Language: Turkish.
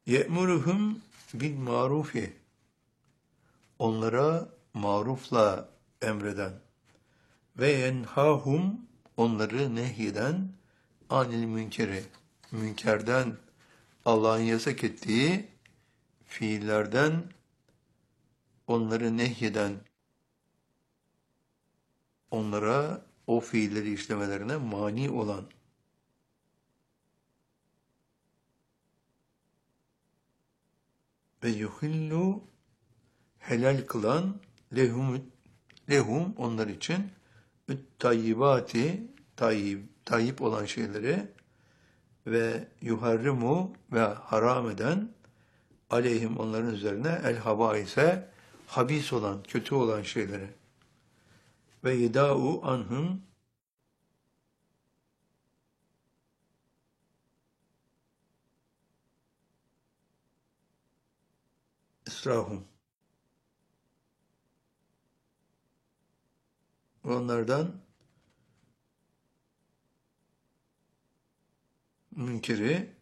ye'muruhum bil marufi, onlara marufla emreden ve yenhahum, onları nehyeden anil münkeri, münkerden, Allah'ın yasak ettiği fiillerden onları nehyeden, onlara o fiilleri işlemelerine mani olan ve yuhillu, helal kılan lehum onlar için tayyibati, tayyip olan şeyleri ve yuharrimu ve haram eden aleyhim, onların üzerine el habaise, habis olan, kötü olan şeyleri ve yedâ'u anhum, israhum, onlardan münkeri